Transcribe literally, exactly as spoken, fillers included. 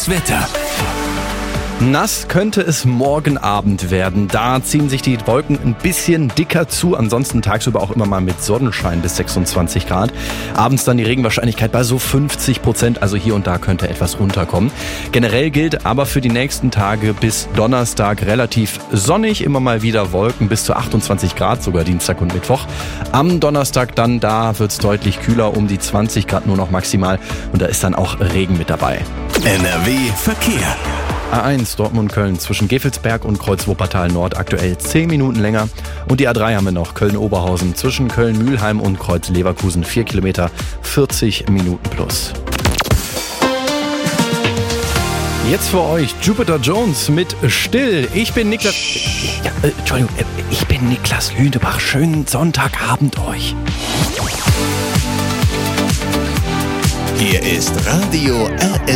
Das Wetter. Nass könnte es morgen Abend werden. Da ziehen sich die Wolken ein bisschen dicker zu. Ansonsten tagsüber auch immer mal mit Sonnenschein bis sechsundzwanzig Grad. Abends dann die Regenwahrscheinlichkeit bei so fünfzig Prozent. Also hier und da könnte etwas runterkommen. Generell gilt aber für die nächsten Tage bis Donnerstag relativ sonnig. Immer mal wieder Wolken bis zu achtundzwanzig Grad, sogar Dienstag und Mittwoch. Am Donnerstag dann, da wird es deutlich kühler, um die zwanzig Grad nur noch maximal. Und da ist dann auch Regen mit dabei. N R W Verkehr. A eins Dortmund-Köln zwischen Gevelsberg und Kreuz-Wuppertal Nord aktuell zehn Minuten länger. Und die A drei haben wir noch, Köln-Oberhausen zwischen Köln-Mühlheim und Kreuz-Leverkusen vier Kilometer, vierzig Minuten plus. Jetzt für euch Jupiter Jones mit Still. Ich bin Niklas... Ja, äh, Entschuldigung, äh, ich bin Niklas Lüdebach. Schönen Sonntagabend euch. Hier ist Radio R S